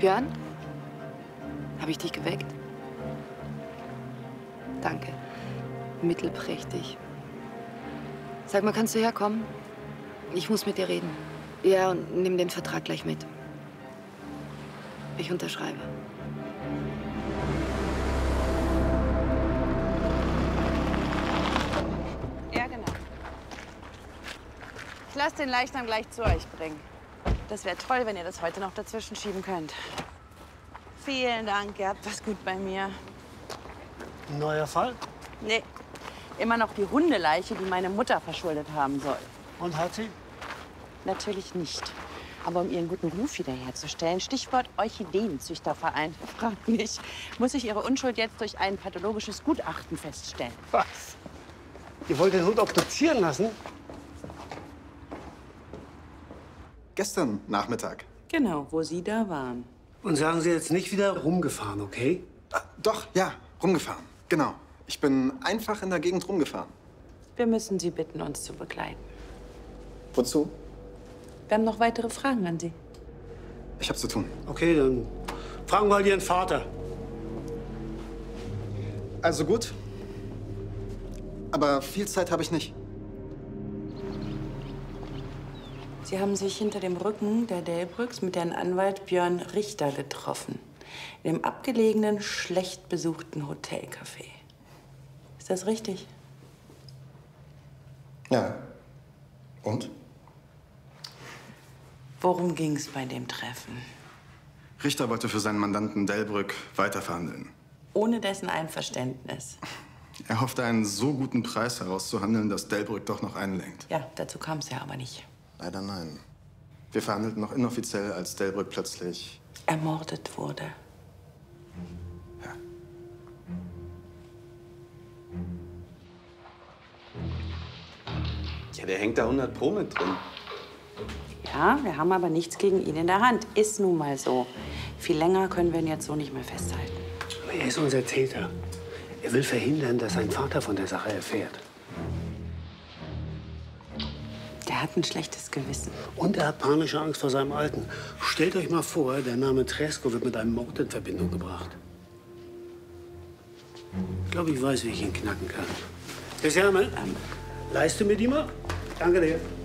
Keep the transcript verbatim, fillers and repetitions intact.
Björn? Habe ich dich geweckt? Danke. Mittelprächtig. Sag mal, kannst du herkommen? Ich muss mit dir reden. Ja, und nimm den Vertrag gleich mit. Ich unterschreibe. Ja, genau. Ich lasse den Leichnam gleich zu euch bringen. Das wäre toll, wenn ihr das heute noch dazwischen schieben könnt. Vielen Dank, ihr habt was gut bei mir. Ein neuer Fall? Nee, immer noch die Hundeleiche, die meine Mutter verschuldet haben soll. Und hat sie? Natürlich nicht. Aber um ihren guten Ruf wiederherzustellen, Stichwort Orchideenzüchterverein, fragt mich, muss ich ihre Unschuld jetzt durch ein pathologisches Gutachten feststellen. Was? Ihr wollt den Hund obduzieren lassen? Gestern Nachmittag. Genau, wo Sie da waren. Und sagen Sie jetzt nicht wieder rumgefahren, okay? Ah, doch, ja, rumgefahren. Genau. Ich bin einfach in der Gegend rumgefahren. Wir müssen Sie bitten, uns zu begleiten. Wozu? Wir haben noch weitere Fragen an Sie. Ich hab zu tun. Okay, dann fragen wir halt Ihren Vater. Also gut. Aber viel Zeit habe ich nicht. Sie haben sich hinter dem Rücken der Delbrücks mit Herrn Anwalt Björn Richter getroffen. In dem abgelegenen, schlecht besuchten Hotelcafé. Ist das richtig? Ja. Und? Worum ging es bei dem Treffen? Richter wollte für seinen Mandanten Delbrück weiterverhandeln. Ohne dessen Einverständnis. Er hoffte, einen so guten Preis herauszuhandeln, dass Delbrück doch noch einlenkt. Ja, dazu kam es ja aber nicht. Leider nein. Wir verhandelten noch inoffiziell, als Delbrück plötzlich ermordet wurde. Ja. Ja, der hängt da hundert Pro mit drin. Ja, wir haben aber nichts gegen ihn in der Hand. Ist nun mal so. Viel länger können wir ihn jetzt so nicht mehr festhalten. Aber er ist unser Täter. Er will verhindern, dass sein Vater von der Sache erfährt. Der hat ein schlechtes Gewissen. Und er hat panische Angst vor seinem Alten. Stellt euch mal vor, der Name Tresko wird mit einem Mord in Verbindung gebracht. Ich glaube, ich weiß, wie ich ihn knacken kann. Bis Hermann, leiste mir die mal. Danke dir.